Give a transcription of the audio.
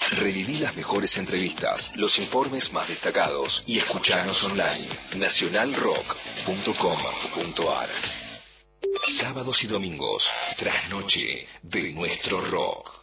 Reviví las mejores entrevistas, los informes más destacados y escuchanos online. nacionalrock.com.ar. Sábados y domingos, trasnoche de nuestro rock.